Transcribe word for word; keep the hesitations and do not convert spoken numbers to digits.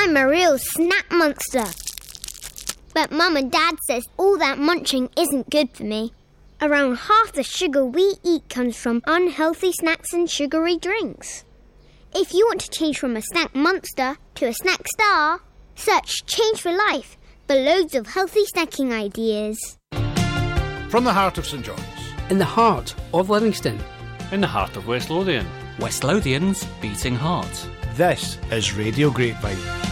I'm a real snack monster. But Mum and Dad says all that munching isn't good for me. Around half the sugar we eat comes from unhealthy snacks and sugary drinks. If you want to change from a snack monster to a snack star, search Change for Life for loads of healthy snacking ideas. From the heart of St John's. In the heart of Livingston. In the heart of West Lothian. West Lothian's beating heart. This is Radio Grapevine.